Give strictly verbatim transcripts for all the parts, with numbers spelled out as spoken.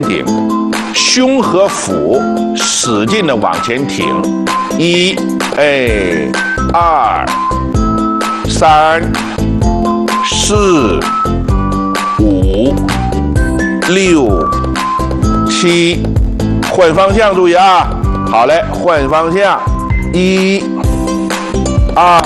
顶，胸和腹使劲的往前挺，一，哎，二，三，四，五，六，七，换方向，注意啊！好嘞，换方向，一，二，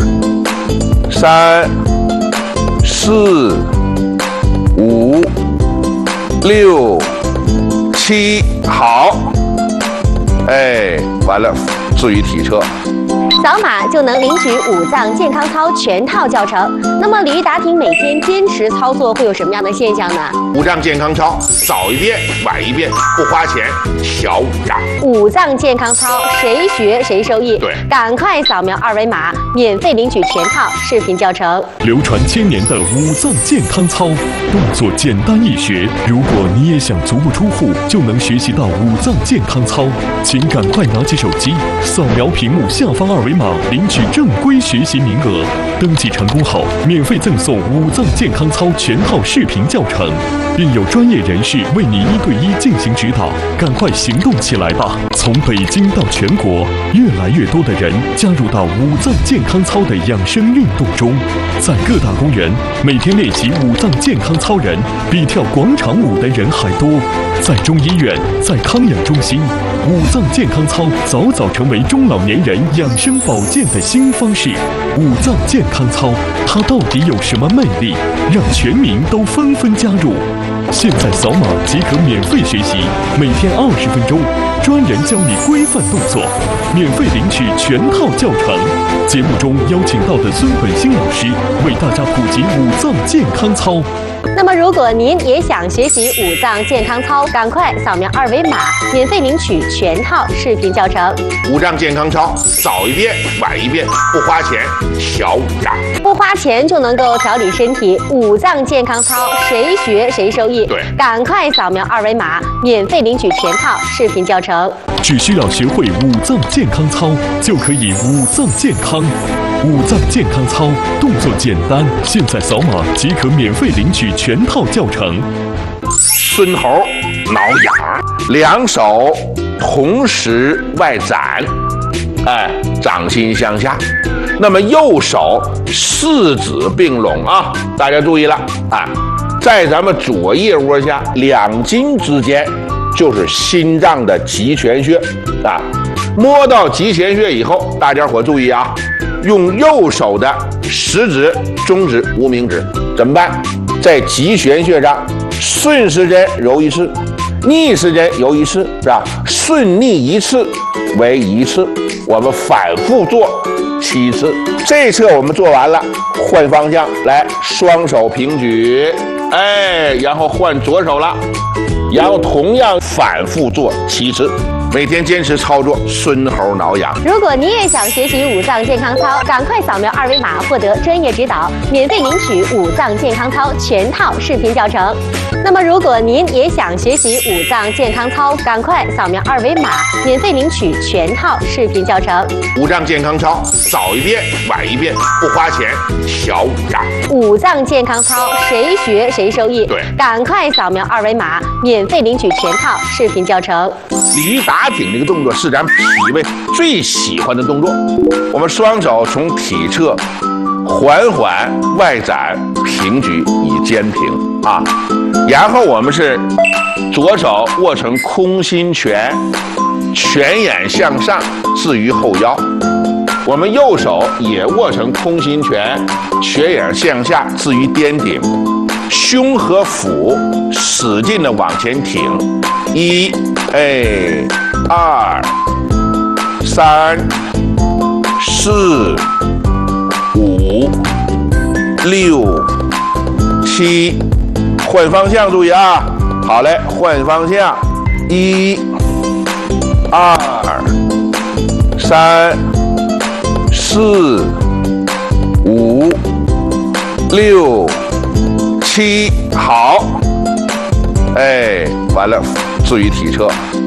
三，四，五，六，七，好，哎，完了，至于体车。 扫码就能领取五脏健康操全套教程。那么李玉达婷每天坚持操作会有什么样的现象呢？ 五脏健康操早一遍晚一遍，不花钱，小五脏。 五脏健康操谁学谁受益。 对， 赶快扫描二维码，免费领取全套视频教程。 流传千年的五脏健康操，动作简单易学。如果你也想足不出户就能学习到五脏健康操，请赶快拿起手机，扫描屏幕下方二维码，领取正规学习名额。登记成功后，免费赠送五脏健康操全套视频教程，并有专业人士为你一对一进行指导。赶快行动起来吧！从北京到全国，越来越多的人加入到五脏健康操的养生运动中。在各大公园，每天练习五脏健康操人比跳广场舞的人还多。在中医院，在康养中心，五脏健康操早早成为中老年人养生保健的新方式。五脏健康操，它到底有什么魅力，让全民都纷纷加入？现在扫码即可免费学习，每天二十分钟，专人教你规范动作，免费领取全套教程。节目中邀请到的孙本兴老师为大家普及五脏健康操。 那么，如果您也想学习五脏健康操，赶快扫描二维码，免费领取全套视频教程。 五脏健康操早一遍晚一遍，不花钱，小五脏。 不花钱就能够调理身体，五脏健康操谁学谁受益。 对， 赶快扫描二维码，免费领取全套视频教程。 只需要学会五脏健康操，就可以五脏健康。五脏健康操动作简单，现在扫码即可免费领取全套教程。 孙猴挠痒，两手同时外展，哎，掌心向下。那么右手四指并拢啊，大家注意了啊，在咱们左腋窝下两筋之间就是心脏的极泉穴啊。摸到极泉穴以后，大家伙注意啊，用右手的食指、中指、无名指怎么办？在极泉穴上顺时针揉一次，逆时针揉一次，是吧？顺逆一次为一次，我们反复做七次。这侧我们做完了，换方向来，双手平举，哎，然后换左手了，然后同样反复做七次。每天坚持操作，孙猴挠痒。 如果你也想学习五脏健康操，赶快扫描二维码获得专业指导，免费领取五脏健康操全套视频教程。那么，如果您也想学习五脏健康操，赶快扫描二维码，免费领取全套视频教程。 五脏健康操早一遍晚一遍，不花钱，小五脏。 五脏健康操谁学谁受益。 对， 赶快扫描二维码，免费领取全套视频教程。 鲤鱼打挺这个动作是咱脾胃最喜欢的动作。我们双手从体侧缓缓外展平举以肩平啊，然后我们是左手握成空心拳，拳眼向上置于后腰。我们右手也握成空心拳，拳眼向下置于颠顶，胸和腹使劲的往前挺，一，哎，二，三，四，五，六，七，换方向，注意啊！好嘞，换方向，一，二，三，四，五，六，七，好，哎，完了，至于体侧。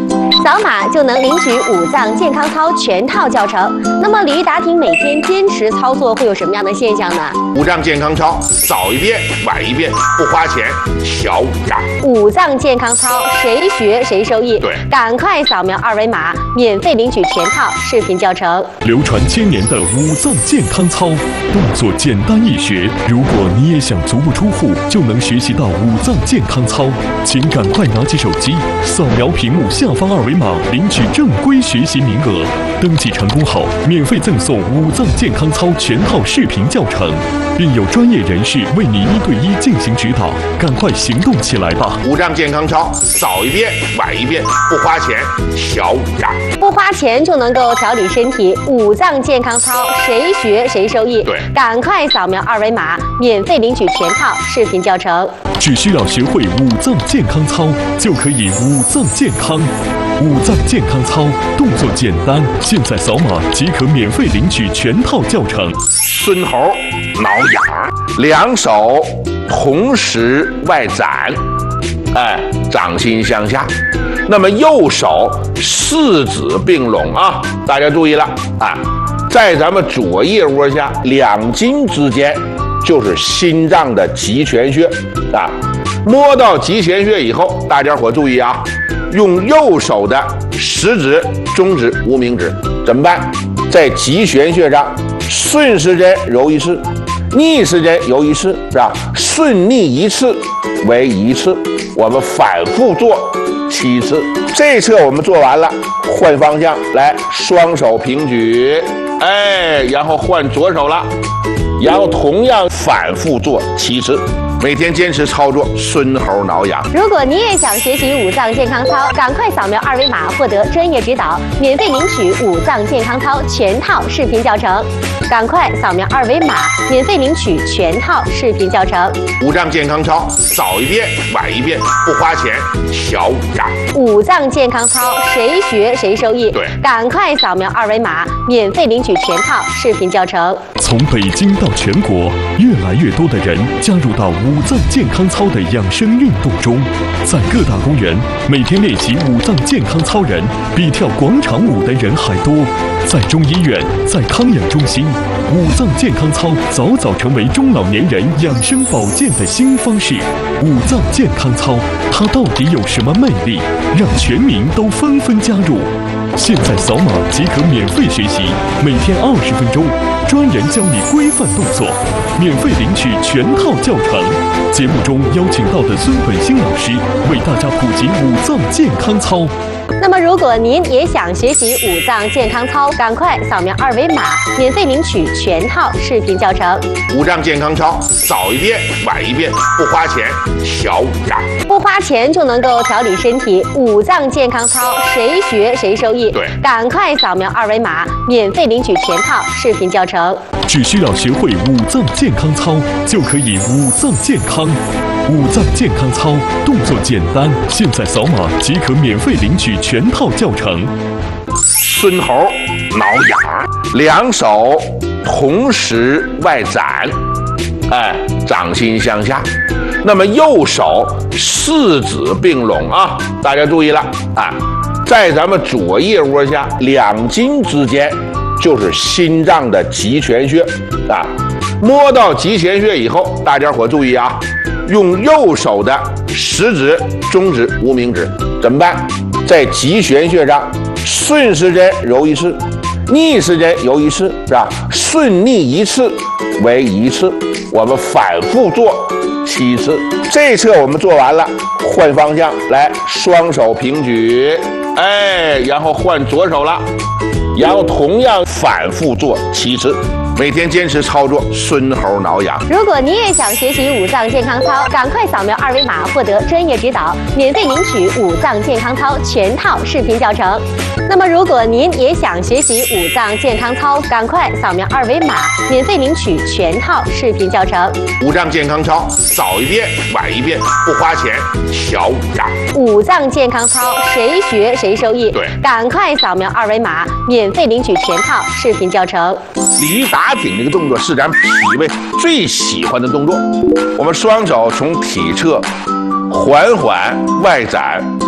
扫码就能领取五脏健康操全套教程。那么李玉达婷每天坚持操作会有什么样的现象呢？ 五脏健康操早一遍晚一遍，不花钱，小五脏。 五脏健康操谁学谁受益。 对， 赶快扫描二维码，免费领取全套视频教程。 流传千年的五脏健康操，动作简单易学。如果你也想足不出户就能学习到五脏健康操，请赶快拿起手机，扫描屏幕下方二维码，领取正规学习名额。登记成功后，免费赠送五脏健康操全套视频教程，并有专业人士为你一对一进行指导。赶快行动起来吧！ 五脏健康操早一遍晚一遍，不花钱，小五脏。 不花钱就能够调理身体，五脏健康操谁学谁受益。 对， 赶快扫描二维码，免费领取全套视频教程。 只需要学会五脏健康操，就可以五脏健康。五脏健康操动作简单，现在扫码即可免费领取全套教程。 孙猴挠痒，两手同时外展，哎，掌心向下。那么右手四指并拢啊，大家注意了啊，在咱们左腋窝下两筋之间就是心脏的极泉穴啊。摸到极泉穴以后，大家伙注意啊，用右手的食指、中指、无名指怎么办？在极泉穴上顺时针揉一次，逆时针揉一次，是吧？顺逆一次为一次，我们反复做七次。这侧我们做完了，换方向来，双手平举，哎，然后换左手了，然后同样反复做七次。每天坚持操作，孙猴挠痒。 如果你也想学习五脏健康操，赶快扫描二维码获得专业指导，免费领取五脏健康操全套视频教程。赶快扫描二维码，免费领取全套视频教程。 五脏健康操早一遍晚一遍，不花钱，小五脏。 五脏健康操谁学谁受益。 对， 赶快扫描二维码，免费领取全套视频教程。 从北京到全国，越来越多的人加入到五脏健康操的养生运动中，在各大公园，每天练习五脏健康操人比跳广场舞的人还多。在中医院，在康养中心，五脏健康操早早成为中老年人养生保健的新方式。五脏健康操，它到底有什么魅力，让全民都纷纷加入？现在扫码即可免费学习，每天二十分钟，专人教你规范动作，免费领取全套教程。节目中邀请到的孙本兴老师为大家普及五脏健康操。 那么如果您也想学习五脏健康操，赶快扫描二维码，免费领取全套视频教程。 五脏健康操早一遍晚一遍，不花钱，小五脏。 不花钱就能够调理身体，五脏健康操谁学谁受益。 对， 赶快扫描二维码，免费领取全套视频教程。 只需要学会五脏健康操，就可以五脏健康。五脏健康操动作简单，现在扫码即可免费领取全套教程。 孙猴挠痒，两手同时外展，哎，掌心向下。那么右手四指并拢啊，大家注意了啊，在咱们左腋窝下两筋之间就是心脏的极泉穴啊。摸到极泉穴以后，大家伙注意啊，用右手的食指、中指、无名指怎么办？在极泉穴上顺时针揉一次，逆时针揉一次，是吧？顺逆一次为一次，我们反复做七次。这侧我们做完了，换方向来，双手平举，哎，然后换左手了，然后同样反复做七次。每天坚持操作，孙猴挠痒。 如果你也想学习五脏健康操，赶快扫描二维码获得专业指导，免费领取五脏健康操全套视频教程。那么如果您也想学习五脏健康操，赶快扫描二维码，免费领取全套视频教程。 五脏健康操早一遍晚一遍，不花钱，小五脏。 五脏健康操谁学谁受益。 对， 赶快扫描二维码，免费领取全套视频教程。 鲤鱼打挺这个动作是咱脾胃最喜欢的动作。我们双手从体侧缓缓外展，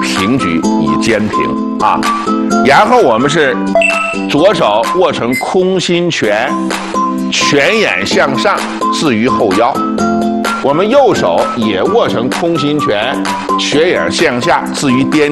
平举以肩平啊。然后我们是左手握成空心拳，拳眼向上，置于后腰。我们右手也握成空心拳，拳眼向下，置于颠